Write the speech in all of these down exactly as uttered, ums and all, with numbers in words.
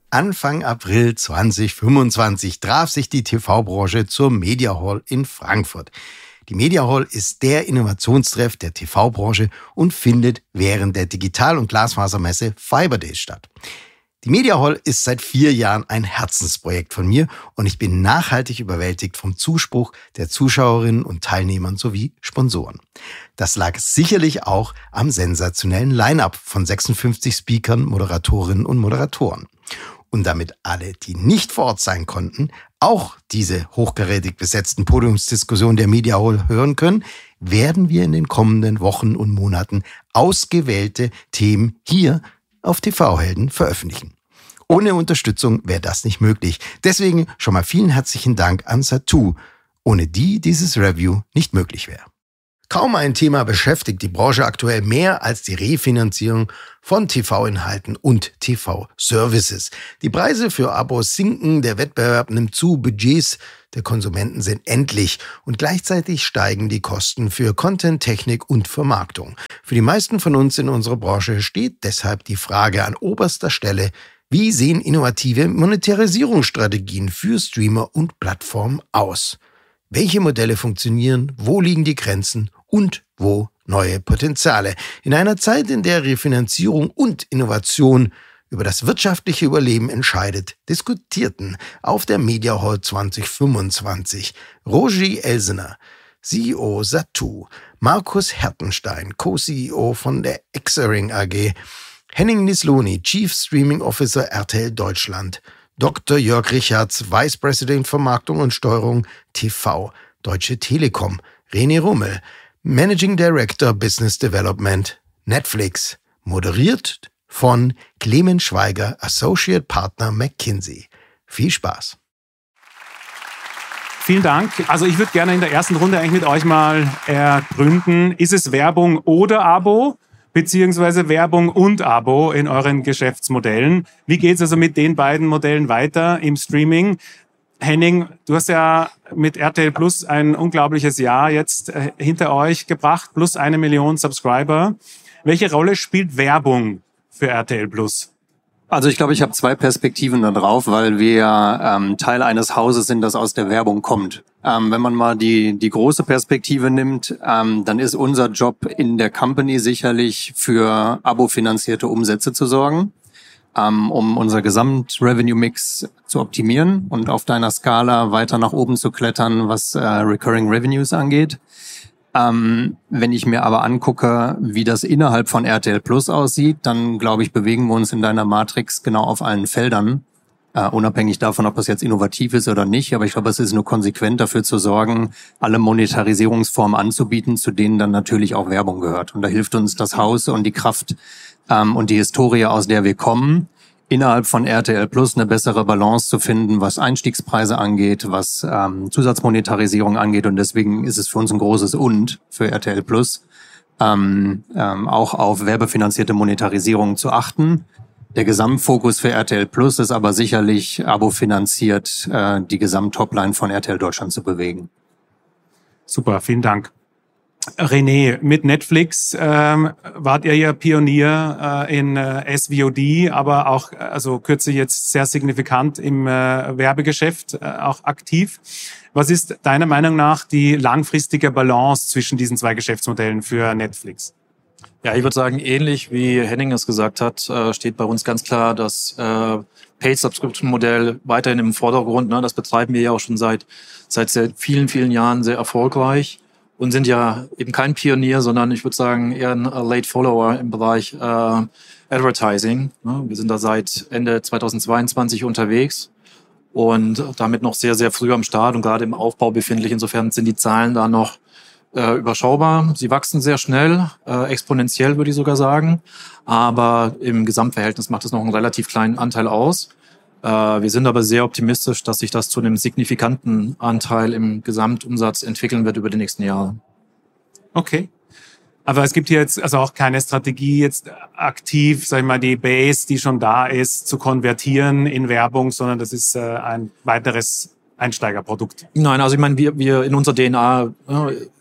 Anfang April zwanzig fünfundzwanzig traf sich die T V-Branche zur Media Hall in Frankfurt. Die Media Hall ist der Innovationstreff der T V-Branche und findet während der Digital- und Glasfasermesse Fiber Days statt. Die Media Hall ist seit vier Jahren ein Herzensprojekt von mir und ich bin nachhaltig überwältigt vom Zuspruch der Zuschauerinnen und Teilnehmern sowie Sponsoren. Das lag sicherlich auch am sensationellen Line-up von sechsundfünfzig Speakern, Moderatorinnen und Moderatoren. Und damit alle, die nicht vor Ort sein konnten, auch diese hochkarätig besetzten Podiumsdiskussionen der Media Hall hören können, werden wir in den kommenden Wochen und Monaten ausgewählte Themen hier auf T V-Helden veröffentlichen. Ohne Unterstützung wäre das nicht möglich. Deswegen schon mal vielen herzlichen Dank an Satu, ohne die dieses Review nicht möglich wäre. Kaum ein Thema beschäftigt die Branche aktuell mehr als die Refinanzierung von T V-Inhalten und T V-Services. Die Preise für Abos sinken, der Wettbewerb nimmt zu, Budgets der Konsumenten sind endlich und gleichzeitig steigen die Kosten für Content, Technik und Vermarktung. Für die meisten von uns in unserer Branche steht deshalb die Frage an oberster Stelle: Wie sehen innovative Monetarisierungsstrategien für Streamer und Plattformen aus? Welche Modelle funktionieren? Wo liegen die Grenzen? Und wo neue Potenziale? In einer Zeit, in der Refinanzierung und Innovation über das wirtschaftliche Überleben entscheidet, diskutierten auf der Media Hall zwanzig fünfundzwanzig Roger Elsener, C E O Satu, Markus Hertenstein, Co-C E O von der Exering A G, Henning Nisloni, Chief Streaming Officer R T L Deutschland, Doktor Jörg Richards, Vice President Vermarktung und Steuerung T V, Deutsche Telekom, René Rummel, Managing Director Business Development, Netflix, moderiert von Clemens Schweiger, Associate Partner McKinsey. Viel Spaß. Vielen Dank. Also ich würde gerne in der ersten Runde eigentlich mit euch mal ergründen, ist es Werbung oder Abo? Beziehungsweise Werbung und Abo in euren Geschäftsmodellen. Wie geht es also mit den beiden Modellen weiter im Streaming? Henning, du hast ja mit R T L Plus ein unglaubliches Jahr jetzt hinter euch gebracht, plus eine Million Subscriber. Welche Rolle spielt Werbung für R T L Plus? Also ich glaube, ich habe zwei Perspektiven da drauf, weil wir ähm, Teil eines Hauses sind, das aus der Werbung kommt. Ähm, wenn man mal die die große Perspektive nimmt, ähm, dann ist unser Job in der Company sicherlich für abo-finanzierte Umsätze zu sorgen, ähm, um unser Gesamt-Revenue-Mix zu optimieren und auf deiner Skala weiter nach oben zu klettern, was äh, Recurring Revenues angeht. Ähm, wenn ich mir aber angucke, wie das innerhalb von R T L Plus aussieht, dann glaube ich, bewegen wir uns in deiner Matrix genau auf allen Feldern, äh, unabhängig davon, ob das jetzt innovativ ist oder nicht. Aber ich glaube, es ist nur konsequent dafür zu sorgen, alle Monetarisierungsformen anzubieten, zu denen dann natürlich auch Werbung gehört. Und da hilft uns das Haus und die Kraft ähm, und die Historie, aus der wir kommen, innerhalb von R T L Plus eine bessere Balance zu finden, was Einstiegspreise angeht, was ähm, Zusatzmonetarisierung angeht. Und deswegen ist es für uns ein großes Und für R T L Plus, ähm, ähm, auch auf werbefinanzierte Monetarisierung zu achten. Der Gesamtfokus für R T L Plus ist aber sicherlich abo-finanziert, äh, die Gesamttopline von R T L Deutschland zu bewegen. Super, vielen Dank. René, mit Netflix ähm, wart ihr ja Pionier äh, in äh, S V O D, aber auch also kürzlich jetzt sehr signifikant im äh, Werbegeschäft äh, auch aktiv. Was ist deiner Meinung nach die langfristige Balance zwischen diesen zwei Geschäftsmodellen für Netflix? Ja, ich würde sagen, ähnlich wie Henning es gesagt hat, äh, steht bei uns ganz klar das äh, Paid-Subscription-Modell weiterhin im Vordergrund. Ne? Das betreiben wir ja auch schon seit seit sehr vielen, vielen Jahren sehr erfolgreich. Und sind ja eben kein Pionier, sondern ich würde sagen eher ein Late Follower im Bereich äh, Advertising. Wir sind da seit Ende zweitausendzweiundzwanzig unterwegs und damit noch sehr, sehr früh am Start und gerade im Aufbau befindlich. Insofern sind die Zahlen da noch äh, überschaubar. Sie wachsen sehr schnell, äh, exponentiell würde ich sogar sagen. Aber im Gesamtverhältnis macht es noch einen relativ kleinen Anteil aus. Wir sind aber sehr optimistisch, dass sich das zu einem signifikanten Anteil im Gesamtumsatz entwickeln wird über die nächsten Jahre. Okay. Aber es gibt hier jetzt also auch keine Strategie, jetzt aktiv, sag ich mal, die Base, die schon da ist, zu konvertieren in Werbung, sondern das ist ein weiteres Einsteigerprodukt. Nein, also ich meine, wir, wir in unserer D N A äh,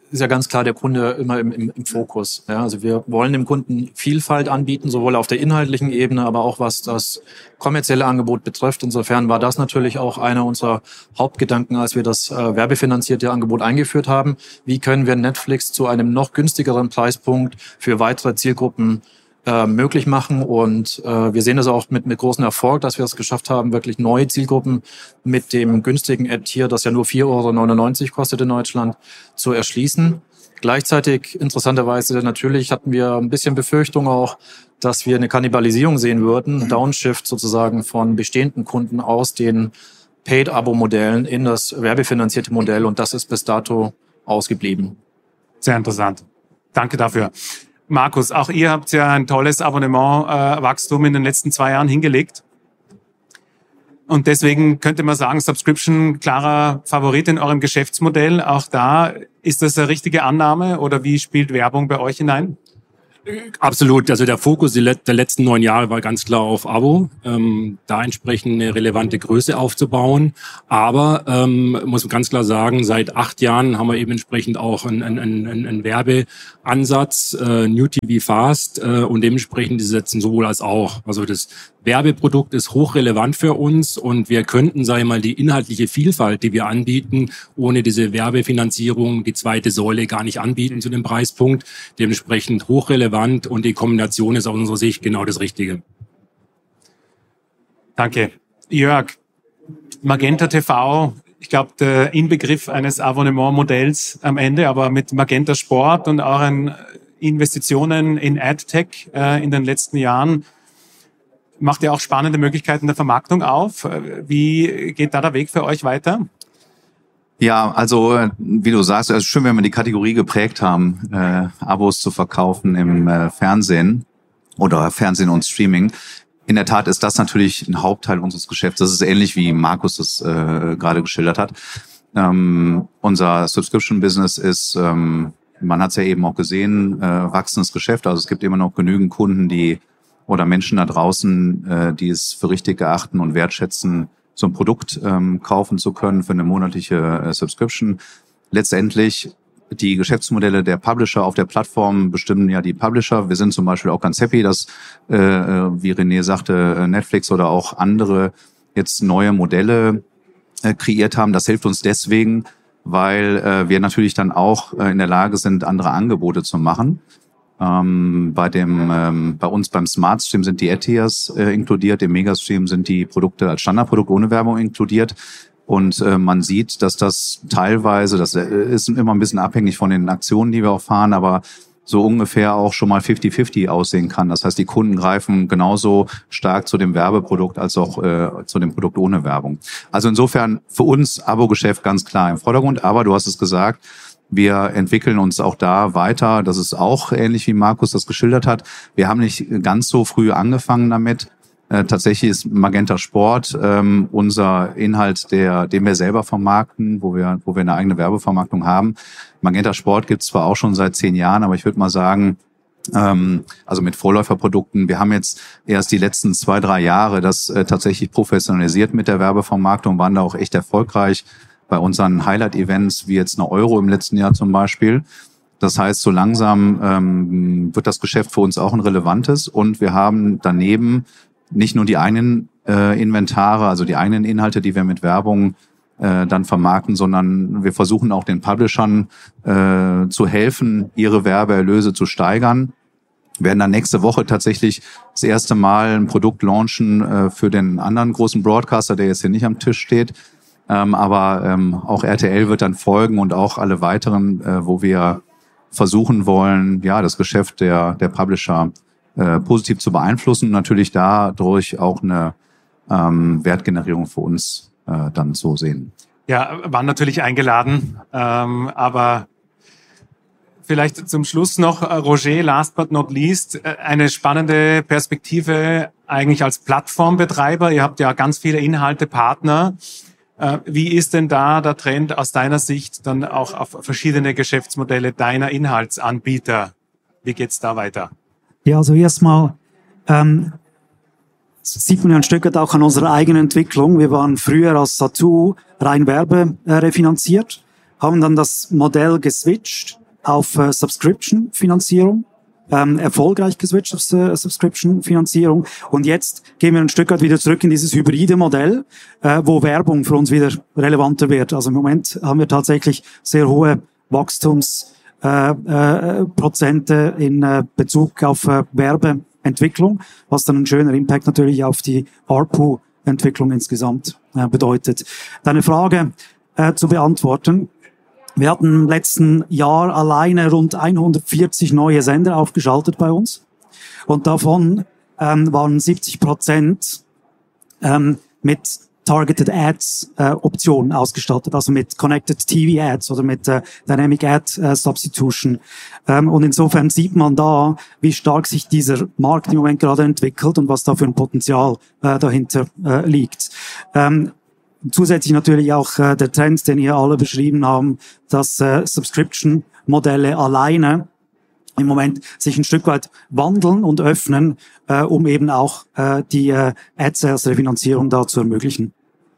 ist ja ganz klar der Kunde immer im, im, im Fokus. Ja, also wir wollen dem Kunden Vielfalt anbieten, sowohl auf der inhaltlichen Ebene, aber auch was das kommerzielle Angebot betrifft. Insofern war das natürlich auch einer unserer Hauptgedanken, als wir das äh, werbefinanzierte Angebot eingeführt haben. Wie können wir Netflix zu einem noch günstigeren Preispunkt für weitere Zielgruppen äh, möglich machen? Und äh, wir sehen das auch mit, mit großem Erfolg, dass wir es geschafft haben, wirklich neue Zielgruppen mit dem günstigen Ad-Tier, das ja nur vier Euro neunundneunzig kostet in Deutschland, zu erschließen. Gleichzeitig, interessanterweise, natürlich hatten wir ein bisschen Befürchtung auch, dass wir eine Kannibalisierung sehen würden, Downshift sozusagen von bestehenden Kunden aus den Paid-Abo-Modellen in das werbefinanzierte Modell, und das ist bis dato ausgeblieben. Sehr interessant. Danke dafür. Markus, auch ihr habt ja ein tolles Abonnementwachstum äh, in den letzten zwei Jahren hingelegt. Und deswegen könnte man sagen, Subscription klarer Favorit in eurem Geschäftsmodell. Auch da, ist das eine richtige Annahme oder wie spielt Werbung bei euch hinein? Absolut. Also der Fokus der letzten neun Jahre war ganz klar auf Abo, ähm, da entsprechend eine relevante Größe aufzubauen. Aber ähm, muss man ganz klar sagen, seit acht Jahren haben wir eben entsprechend auch einen, einen, einen, einen Werbeansatz, äh, New T V Fast, äh, und dementsprechend die setzen sowohl als auch. Also das Werbeprodukt ist hochrelevant für uns und wir könnten, sage ich mal, die inhaltliche Vielfalt, die wir anbieten, ohne diese Werbefinanzierung, die zweite Säule, gar nicht anbieten zu dem Preispunkt. Dementsprechend hochrelevant und die Kombination ist aus unserer Sicht genau das Richtige. Danke. Jörg, Magenta T V, ich glaube, der Inbegriff eines Abonnementmodells am Ende, aber mit Magenta Sport und euren Investitionen in AdTech äh, in den letzten Jahren macht ja auch spannende Möglichkeiten der Vermarktung auf. Wie geht da der Weg für euch weiter? Ja, also wie du sagst, es ist schön, wenn wir die Kategorie geprägt haben, äh, Abos zu verkaufen im äh, Fernsehen oder Fernsehen und Streaming. In der Tat ist das natürlich ein Hauptteil unseres Geschäfts. Das ist ähnlich wie Markus das äh, gerade geschildert hat. Ähm, unser Subscription-Business ist, ähm, man hat es ja eben auch gesehen, äh, wachsendes Geschäft. Also es gibt immer noch genügend Kunden, die oder Menschen da draußen, äh, die es für richtig erachten und wertschätzen, so ein Produkt ähm, kaufen zu können für eine monatliche äh, Subscription. Letztendlich die Geschäftsmodelle der Publisher auf der Plattform bestimmen ja die Publisher. Wir sind zum Beispiel auch ganz happy, dass, äh, wie René sagte, Netflix oder auch andere jetzt neue Modelle äh, kreiert haben. Das hilft uns deswegen, weil äh, wir natürlich dann auch äh, in der Lage sind, andere Angebote zu machen. Ähm, bei dem, ähm, bei uns beim Smart Stream sind die Ad-Tiers äh, inkludiert, im Megastream sind die Produkte als Standardprodukt ohne Werbung inkludiert. Und äh, man sieht, dass das teilweise, das ist immer ein bisschen abhängig von den Aktionen, die wir auch fahren, aber so ungefähr auch schon mal fifty fifty aussehen kann. Das heißt, die Kunden greifen genauso stark zu dem Werbeprodukt als auch äh, zu dem Produkt ohne Werbung. Also insofern für uns Abo-Geschäft ganz klar im Vordergrund. Aber du hast es gesagt, wir entwickeln uns auch da weiter. Das ist auch ähnlich, wie Markus das geschildert hat. Wir haben nicht ganz so früh angefangen damit. Äh, tatsächlich ist Magenta Sport ähm, unser Inhalt, der, den wir selber vermarkten, wo wir, wo wir eine eigene Werbevermarktung haben. Magenta Sport gibt es zwar auch schon seit zehn Jahren, aber ich würde mal sagen, ähm, also mit Vorläuferprodukten. Wir haben jetzt erst die letzten zwei, drei Jahre das äh, tatsächlich professionalisiert mit der Werbevermarktung, waren da auch echt erfolgreich bei unseren Highlight-Events, wie jetzt eine Euro im letzten Jahr zum Beispiel. Das heißt, so langsam ähm, wird das Geschäft für uns auch ein relevantes und wir haben daneben nicht nur die eigenen äh, Inventare, also die eigenen Inhalte, die wir mit Werbung äh, dann vermarkten, sondern wir versuchen auch den Publishern äh, zu helfen, ihre Werbeerlöse zu steigern. Wir werden dann nächste Woche tatsächlich das erste Mal ein Produkt launchen äh, für den anderen großen Broadcaster, der jetzt hier nicht am Tisch steht. Ähm, aber ähm, auch R T L wird dann folgen und auch alle weiteren, äh, wo wir versuchen wollen, ja, das Geschäft der der Publisher äh, positiv zu beeinflussen und natürlich dadurch auch eine ähm, Wertgenerierung für uns äh, dann zu sehen. Ja, waren natürlich eingeladen, ähm, aber vielleicht zum Schluss noch, Roger, last but not least, eine spannende Perspektive eigentlich als Plattformbetreiber. Ihr habt ja ganz viele Inhalte, Partner. Wie ist denn da der Trend aus deiner Sicht dann auch auf verschiedene Geschäftsmodelle deiner Inhaltsanbieter? Wie geht's da weiter? Ja, also erstmal ähm, sieht man ja ein Stück weit auch an unserer eigenen Entwicklung. Wir waren früher als Satu rein Werbe äh, refinanziert, haben dann das Modell geswitcht auf äh, Subscription-Finanzierung, ähm, erfolgreich geswitcht auf äh, Subscription-Finanzierung. Und jetzt gehen wir ein Stück weit wieder zurück in dieses hybride Modell, äh, wo Werbung für uns wieder relevanter wird. Also im Moment haben wir tatsächlich sehr hohe Wachstums Äh, äh, Prozente in äh, Bezug auf äh, Werbeentwicklung, was dann ein schöner Impact natürlich auf die A R P U-Entwicklung insgesamt äh, bedeutet. Deine Frage äh, zu beantworten. Wir hatten im letzten Jahr alleine rund hundertvierzig neue Sender aufgeschaltet bei uns und davon ähm, waren siebzig Prozent ähm, mit Targeted Ads äh, Optionen ausgestattet, also mit Connected T V Ads oder mit äh, Dynamic Ad äh, Substitution. Ähm, und insofern sieht man da, wie stark sich dieser Markt im Moment gerade entwickelt und was da für ein Potenzial äh, dahinter äh, liegt. Ähm, zusätzlich natürlich auch äh, der Trend, den ihr alle beschrieben haben, dass äh, Subscription-Modelle alleine im Moment sich ein Stück weit wandeln und öffnen, äh, um eben auch äh, die äh, Ad-Sales-Refinanzierung da zu ermöglichen.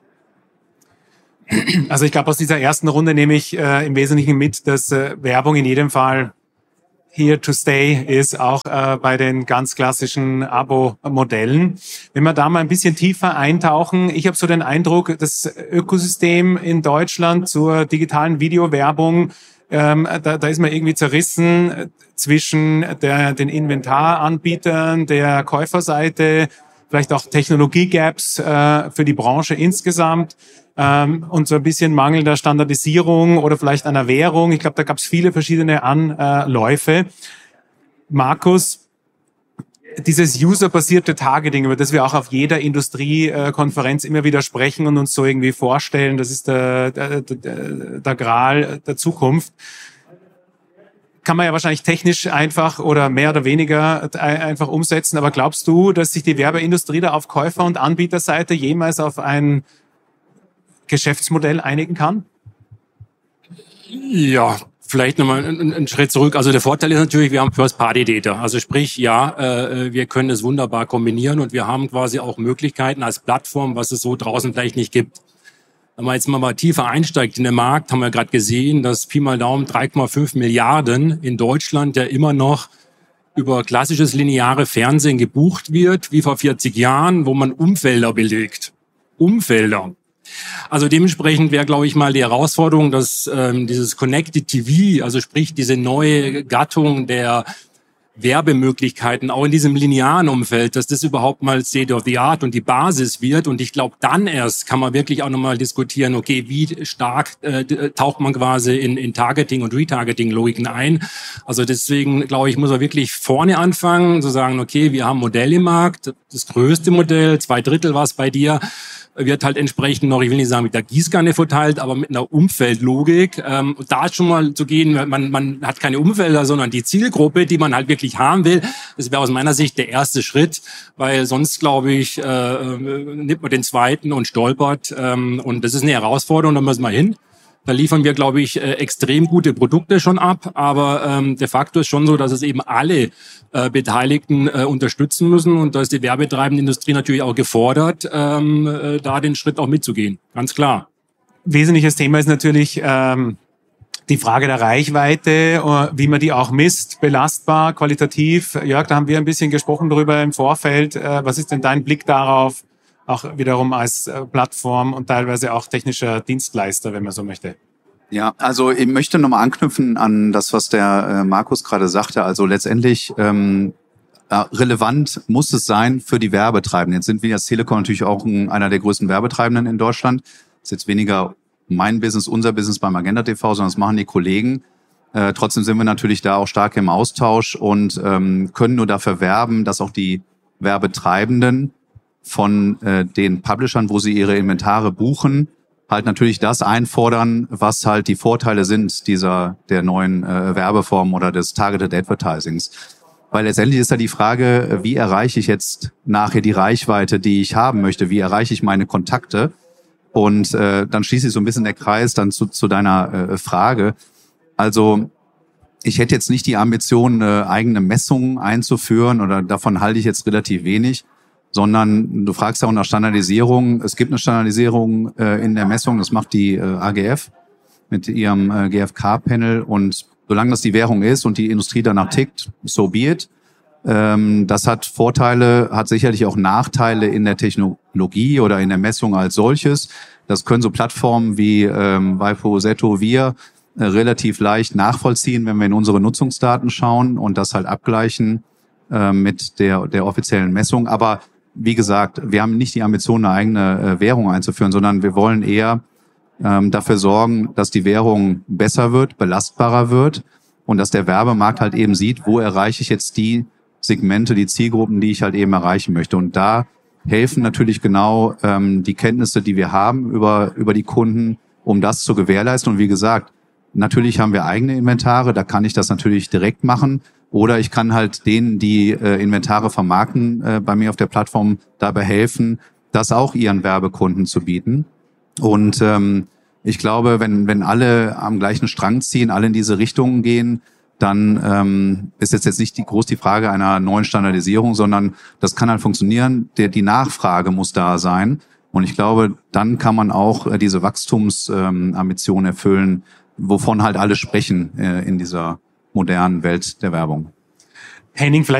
Also ich glaube, aus dieser ersten Runde nehme ich äh, im Wesentlichen mit, dass äh, Werbung in jedem Fall here to stay ist, auch äh, bei den ganz klassischen Abo-Modellen. Wenn wir da mal ein bisschen tiefer eintauchen, ich habe so den Eindruck, das Ökosystem in Deutschland zur digitalen Videowerbung, Ähm, da, da ist man irgendwie zerrissen zwischen der, den Inventaranbietern, der Käuferseite, vielleicht auch Technologie-Gaps äh, für die Branche insgesamt ähm, und so ein bisschen mangelnder Standardisierung oder vielleicht einer Währung. Ich glaube, da gab es viele verschiedene Anläufe. Markus, dieses userbasierte Targeting, über das wir auch auf jeder Industriekonferenz immer wieder sprechen und uns so irgendwie vorstellen, das ist der, der, der, der Gral der Zukunft, kann man ja wahrscheinlich technisch einfach oder mehr oder weniger einfach umsetzen. Aber glaubst du, dass sich die Werbeindustrie da auf Käufer- und Anbieterseite jemals auf ein Geschäftsmodell einigen kann? Ja, vielleicht nochmal einen, einen Schritt zurück. Also der Vorteil ist natürlich, wir haben First-Party-Data. Also sprich, ja, äh, wir können es wunderbar kombinieren und wir haben quasi auch Möglichkeiten als Plattform, was es so draußen vielleicht nicht gibt. Wenn man jetzt mal, mal tiefer einsteigt in den Markt, haben wir gerade gesehen, dass Pi mal Daumen drei Komma fünf Milliarden in Deutschland ja immer noch über klassisches lineare Fernsehen gebucht wird, wie vor vierzig Jahren, wo man Umfelder belegt. Umfelder. Also dementsprechend wäre, glaube ich, mal die Herausforderung, dass ähm, dieses Connected T V, also sprich diese neue Gattung der Werbemöglichkeiten, auch in diesem linearen Umfeld, dass das überhaupt mal State of the Art und die Basis wird. Und ich glaube, dann erst kann man wirklich auch nochmal diskutieren, okay, wie stark äh, taucht man quasi in, in Targeting- und Retargeting-Logiken ein. Also deswegen, glaube ich, muss man wirklich vorne anfangen, zu sagen, okay, wir haben ein Modell im Markt, das größte Modell, zwei Drittel war es bei dir, wird halt entsprechend noch, ich will nicht sagen mit der Gießkanne verteilt, aber mit einer Umfeldlogik. Ähm, und da schon mal zu gehen, man, man hat keine Umfelder, sondern die Zielgruppe, die man halt wirklich haben will, das wäre aus meiner Sicht der erste Schritt, weil sonst, glaube ich, äh, nimmt man den zweiten und stolpert. Ähm, und das ist eine Herausforderung, da müssen wir hin. Da liefern wir, glaube ich, äh, extrem gute Produkte schon ab, aber ähm, de facto ist schon so, dass es eben alle äh, Beteiligten äh, unterstützen müssen und da ist die werbetreibende Industrie natürlich auch gefordert, ähm, äh, da den Schritt auch mitzugehen, ganz klar. Wesentliches Thema ist natürlich ähm, die Frage der Reichweite, wie man die auch misst, belastbar, qualitativ. Jörg, da haben wir ein bisschen gesprochen darüber im Vorfeld. Äh, was ist denn dein Blick darauf? Auch wiederum als Plattform und teilweise auch technischer Dienstleister, wenn man so möchte. Ja, also ich möchte nochmal anknüpfen an das, was der äh, Markus gerade sagte. Also letztendlich ähm, relevant muss es sein für die Werbetreibenden. Jetzt sind wir als Telekom natürlich auch ein, einer der größten Werbetreibenden in Deutschland. Das ist jetzt weniger mein Business, unser Business beim Magenta T V, sondern das machen die Kollegen. Äh, trotzdem sind wir natürlich da auch stark im Austausch und ähm, können nur dafür werben, dass auch die Werbetreibenden von äh, den Publishern, wo sie ihre Inventare buchen, halt natürlich das einfordern, was halt die Vorteile sind dieser der neuen äh, Werbeform oder des Targeted Advertisings. Weil letztendlich ist ja die Frage, wie erreiche ich jetzt nachher die Reichweite, die ich haben möchte? Wie erreiche ich meine Kontakte? Und äh, dann schließe ich so ein bisschen der Kreis dann zu, zu deiner äh, Frage. Also ich hätte jetzt nicht die Ambition, äh, eigene Messungen einzuführen oder davon halte ich jetzt relativ wenig. Sondern du fragst ja auch nach Standardisierung. Es gibt eine Standardisierung äh, in der Messung, das macht die äh, A G F mit ihrem äh, G F K-Panel und solange das die Währung ist und die Industrie danach tickt, so be it. Ähm, das hat Vorteile, hat sicherlich auch Nachteile in der Technologie oder in der Messung als solches. Das können so Plattformen wie ähm, Waipu, Zetto, wir äh, relativ leicht nachvollziehen, wenn wir in unsere Nutzungsdaten schauen und das halt abgleichen äh, mit der, der offiziellen Messung. Aber wie gesagt, wir haben nicht die Ambition, eine eigene äh, Währung einzuführen, sondern wir wollen eher ähm, dafür sorgen, dass die Währung besser wird, belastbarer wird und dass der Werbemarkt halt eben sieht, wo erreiche ich jetzt die Segmente, die Zielgruppen, die ich halt eben erreichen möchte. Und da helfen natürlich genau ähm, die Kenntnisse, die wir haben über über die Kunden, um das zu gewährleisten. Und wie gesagt, natürlich haben wir eigene Inventare, da kann ich das natürlich direkt machen. Oder ich kann halt denen, die äh, Inventare vermarkten, äh, bei mir auf der Plattform dabei helfen, das auch ihren Werbekunden zu bieten. Und ähm, ich glaube, wenn wenn alle am gleichen Strang ziehen, alle in diese Richtungen gehen, dann ähm, ist jetzt jetzt nicht die, groß die Frage einer neuen Standardisierung, sondern das kann halt funktionieren. Der, die Nachfrage muss da sein. Und ich glaube, dann kann man auch äh, diese Wachstumsambition ähm, erfüllen, wovon halt alle sprechen äh, in dieser modernen Welt der Werbung. Henning, vielleicht